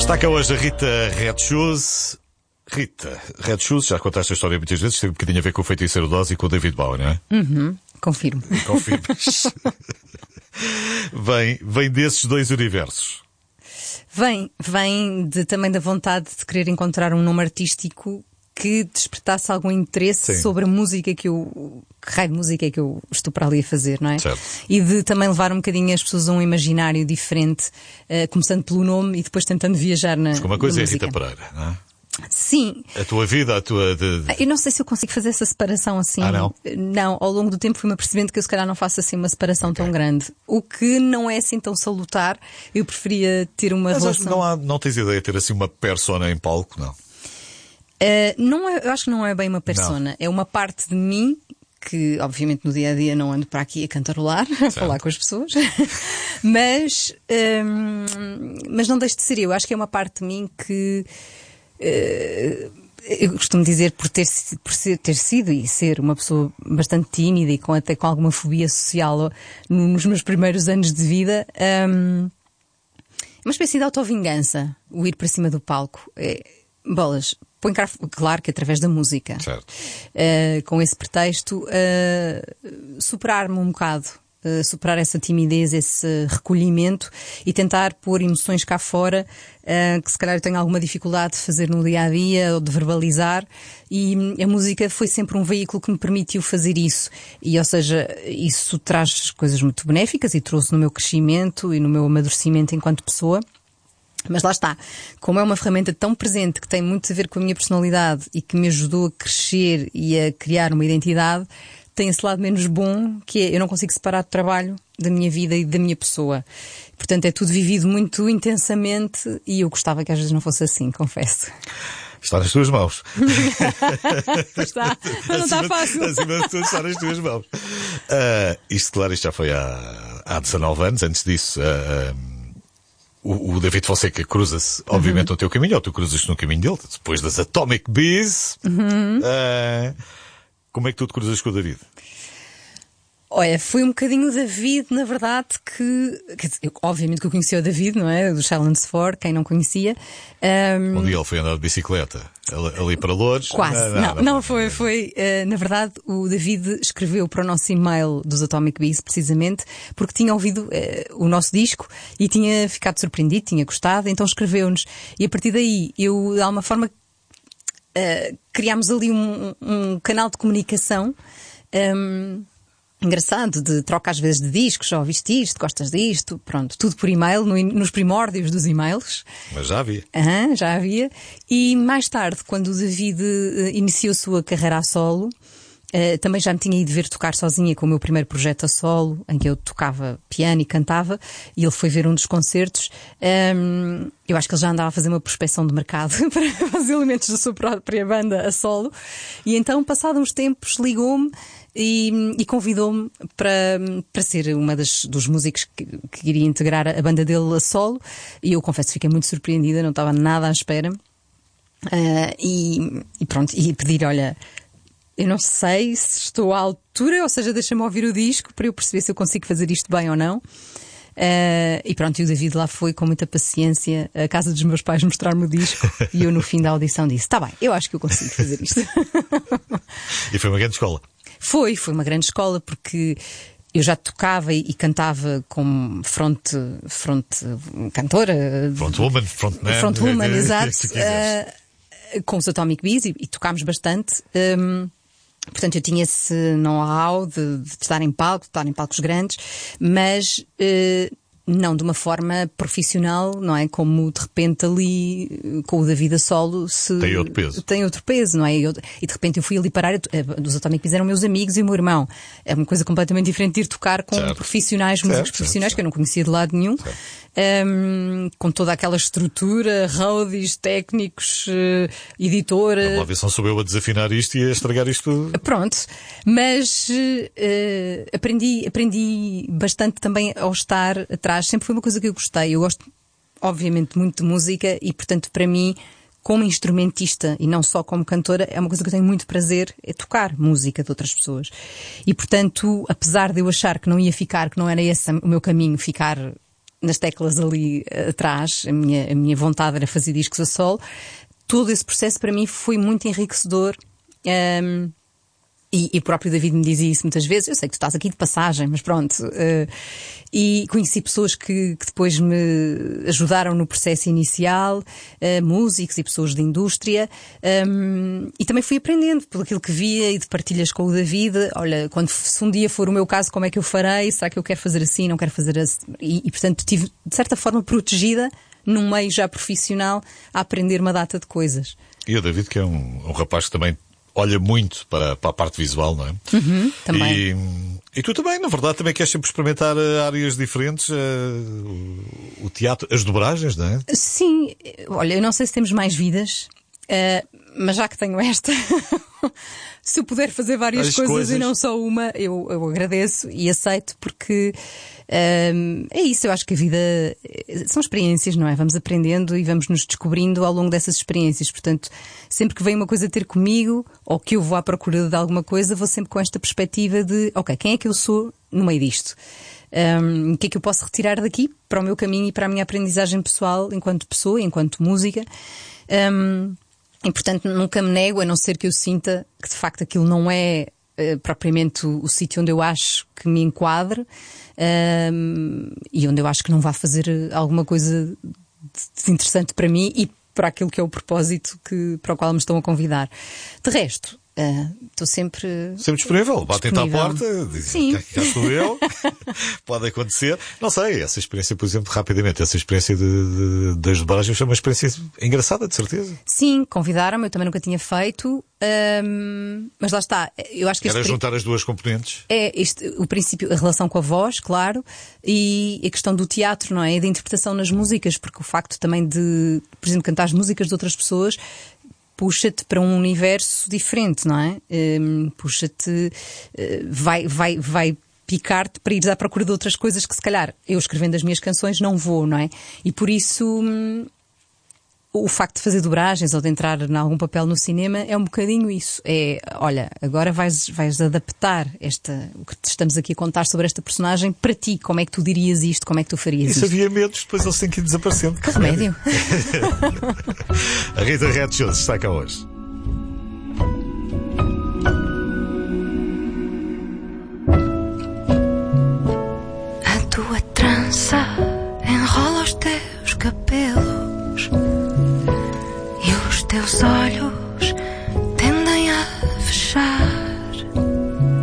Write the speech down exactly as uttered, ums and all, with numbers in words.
Está cá hoje a Rita Red Shoes. Rita Red Shoes, já contaste a história muitas vezes, tem um bocadinho a ver com o Feiticeiro de Oz e com o David Bowie, não é? Uhum, confirmo. Confirmas. vem, vem desses dois universos. Vem, vem de, também da vontade de querer encontrar um nome artístico que despertasse algum interesse Sim. sobre a música que eu... Que raio de música é que eu estou para ali a fazer, não é? Certo. E de também levar um bocadinho as pessoas a um imaginário diferente, uh, começando pelo nome e depois tentando viajar na, Mas uma coisa na é música. Rita Pereira, não é? Sim. A tua vida, a tua... De... Eu não sei se eu consigo fazer essa separação assim. Ah, não? Não, ao longo do tempo fui-me apercebendo que eu se calhar não faço assim uma separação okay. tão grande. O que não é assim tão salutar. Eu preferia ter uma Mas relação... não, há, não tens ideia de ter assim uma persona em palco, não? Uh, não é, eu acho que não é bem uma persona. Não. É uma parte de mim que, obviamente, no dia-a-dia não ando para aqui a cantarolar, a falar com as pessoas. mas, um, mas não deixo de ser eu. Acho que é uma parte de mim que... Uh, eu costumo dizer, por, ter, por ser, ter sido e ser uma pessoa bastante tímida e com, até com alguma fobia social nos meus primeiros anos de vida, um, uma espécie de autovingança, o ir para cima do palco. É, bolas, põe cá, claro que através da música. Certo. Uh, com esse pretexto, uh, superar-me um bocado. Uh, superar essa timidez, esse recolhimento e tentar pôr emoções cá fora uh, que se calhar eu tenho alguma dificuldade de fazer no dia-a-dia ou de verbalizar, e hum, a música foi sempre um veículo que me permitiu fazer isso. E, ou seja, isso traz coisas muito benéficas e trouxe no meu crescimento e no meu amadurecimento enquanto pessoa. Mas lá está, como é uma ferramenta tão presente que tem muito a ver com a minha personalidade e que me ajudou a crescer e a criar uma identidade, tem esse lado menos bom, que é eu não consigo separar do trabalho da minha vida e da minha pessoa. Portanto, é tudo vivido muito intensamente e eu gostava que às vezes não fosse assim, confesso. Está nas tuas mãos. Está, mas não está fácil. Acima de tudo está nas tuas mãos. Uh, isto, claro, isto já foi há, há dezanove anos. Antes disso, uh, um, o, o David Fonseca cruza-se, obviamente, uhum. no teu caminho, ou tu cruzas-te no caminho dele, depois das Atomic Bees. Uhum. Uh, Como é que tu te cruzas com o David? Olha, foi um bocadinho o David, na verdade, que... Quer dizer, eu, obviamente que eu conhecia o David, não é? Do Challenge for, quem não conhecia. Um... Um dia ele foi andar de bicicleta, ali para Lourdes. Quase. Não, não, não, não foi, foi... Uh, na verdade, o David escreveu para o nosso e-mail dos Atomic Bees, precisamente, porque tinha ouvido uh, o nosso disco e tinha ficado surpreendido, tinha gostado, então escreveu-nos. E a partir daí, eu, de alguma forma... Uh, criámos ali um, um canal de comunicação um, engraçado, de troca às vezes de discos, já ouviste isto, gostas disto, pronto, tudo por e-mail, no, nos primórdios dos e-mails. Mas já havia. Uhum, já havia. E mais tarde, quando o David uh, iniciou a sua carreira a solo, Uh, também já me tinha ido ver tocar sozinha com o meu primeiro projeto a solo, em que eu tocava piano e cantava, e ele foi ver um dos concertos. Um, eu acho que ele já andava a fazer uma prospecção de mercado para os elementos da sua própria banda a solo, e então, passados uns tempos, ligou-me e, e convidou-me para, para ser uma das, dos músicos que, que iria integrar a banda dele a solo, e eu confesso que fiquei muito surpreendida, não estava nada à espera. Uh, e, e pronto, e pedir, olha... Eu não sei se estou à altura, ou seja, deixa-me ouvir o disco para eu perceber se eu consigo fazer isto bem ou não. Uh, e pronto, e o David lá foi com muita paciência à casa dos meus pais mostrar-me o disco e eu no fim da audição disse, tá bem, eu acho que eu consigo fazer isto. E foi uma grande escola. Foi, foi uma grande escola porque eu já tocava e, e cantava como front, front cantora. Frontwoman, frontman. Frontwoman, exato. Uh, com os Atomic Bees e, e tocámos bastante. Um, portanto, eu tinha esse know-how de, de estar em palco, de estar em palcos grandes, mas uh, não de uma forma profissional, não é? Como de repente ali com o David a solo se... Tem outro peso. Tem outro peso, não é? E, eu, e de repente eu fui ali parar, os Atomic Bees eram meus amigos e o meu irmão. É uma coisa completamente diferente de ir tocar com certo. profissionais, músicos certo, profissionais certo, que eu não conhecia de lado nenhum. Um, com toda aquela estrutura, roadies, técnicos, uh, editora. Vamos lá ver se não sou eu a desafinar isto e a estragar isto tudo. Pronto, mas uh, aprendi, aprendi bastante também ao estar atrás. Sempre foi uma coisa que eu gostei. Eu gosto, obviamente, muito de música e, portanto, para mim, como instrumentista e não só como cantora, é uma coisa que eu tenho muito prazer, é tocar música de outras pessoas. E, portanto, apesar de eu achar que não ia ficar, que não era esse o meu caminho, ficar nas teclas ali atrás, a minha, a minha vontade era fazer discos a solo. Todo esse processo para mim foi muito enriquecedor. Um, E, e o próprio David me dizia isso muitas vezes. Eu sei que tu estás aqui de passagem, mas pronto. Uh, e conheci pessoas que, que depois me ajudaram no processo inicial, uh, músicos e pessoas de indústria. Um, e também fui aprendendo por aquilo que via e de partilhas com o David. Olha, quando se um dia for o meu caso, como é que eu farei? Será que eu quero fazer assim? Não quero fazer assim? E, e portanto, estive, de certa forma, protegida num meio já profissional a aprender uma data de coisas. E o David, que é um, um rapaz que também olha muito para, para a parte visual, não é? Uhum, também. E, e tu também, na verdade, também queres sempre experimentar áreas diferentes, uh, o, o teatro, as dobragens, não é? Sim, olha, eu não sei se temos mais vidas, uh, mas já que tenho esta, se eu puder fazer várias coisas, coisas e não só uma, eu, eu agradeço e aceito, porque um, é isso. Eu acho que a vida são experiências, não é? Vamos aprendendo e vamos nos descobrindo ao longo dessas experiências. Portanto, sempre que vem uma coisa ter comigo, ou que eu vou à procura de alguma coisa, vou sempre com esta perspectiva de, ok, quem é que eu sou no meio disto? Um, o que é que eu posso retirar daqui para o meu caminho e para a minha aprendizagem pessoal enquanto pessoa, enquanto música? Um, e portanto nunca me nego, a não ser que eu sinta que de facto aquilo não é uh, propriamente o, o sítio onde eu acho que me enquadre, um, e onde eu acho que não vai fazer alguma coisa de, de interessante para mim e para aquilo que é o propósito que, para o qual me estão a convidar. De resto, estou uh, sempre sempre disponível, batem-te à porta, dizem que cá estou eu. Pode acontecer, não sei, essa experiência, por exemplo, rapidamente, essa experiência de, de, das dobragens foi uma experiência engraçada, de certeza. Sim, convidaram-me, eu também nunca tinha feito, um, mas lá está, eu acho que era este juntar as duas componentes. É este, o princípio, a relação com a voz, claro, e a questão do teatro, não é? E da interpretação nas músicas, porque o facto também de, por exemplo, cantar as músicas de outras pessoas puxa-te para um universo diferente, não é? Um, puxa-te, uh, vai, vai, vai picar-te para ires à procura de outras coisas que se calhar eu escrevendo as minhas canções não vou, não é? E por isso um, o facto de fazer dobragens ou de entrar em algum papel no cinema é um bocadinho isso. É, olha, agora vais, vais adaptar esta, o que te estamos aqui a contar sobre esta personagem para ti. Como é que tu dirias isto? Como é que tu farias isto? Isso havia medos, depois eles têm que ir desaparecendo. Que remédio. A Rita Red Shows está cá hoje.